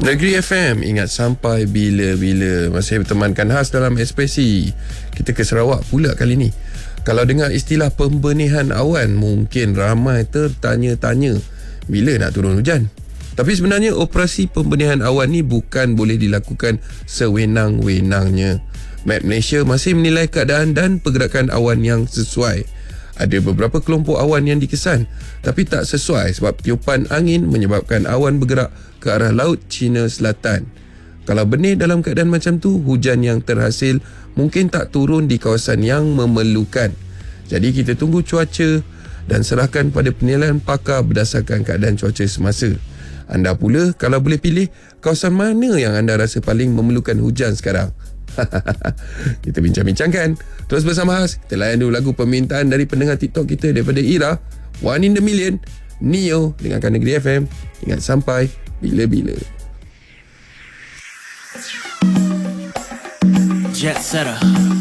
Negeri FM, ingat sampai bila-bila. Masih bertemankan khas dalam Ekspresi. Kita ke Sarawak pula kali ni. Kalau dengar istilah pembenihan awan, mungkin ramai tertanya-tanya bila nak turun hujan. Tapi sebenarnya operasi pembenihan awan ni bukan boleh dilakukan sewenang-wenangnya. Met Malaysia masih menilai keadaan dan pergerakan awan yang sesuai. Ada beberapa kelompok awan yang dikesan tapi tak sesuai sebab tiupan angin menyebabkan awan bergerak ke arah laut China Selatan. Kalau benih dalam keadaan macam tu, hujan yang terhasil mungkin tak turun di kawasan yang memerlukan. Jadi kita tunggu cuaca dan serahkan pada penilaian pakar berdasarkan keadaan cuaca semasa. Anda pula kalau boleh pilih, kawasan mana yang anda rasa paling memerlukan hujan sekarang? Kita bincang-bincangkan. Terus bersama khas, kita layan dulu lagu permintaan dari pendengar TikTok kita daripada Ira, One in the Million, Neo. Dengarkan Negeri FM. Ingat sampai bila-bila. Jet setter.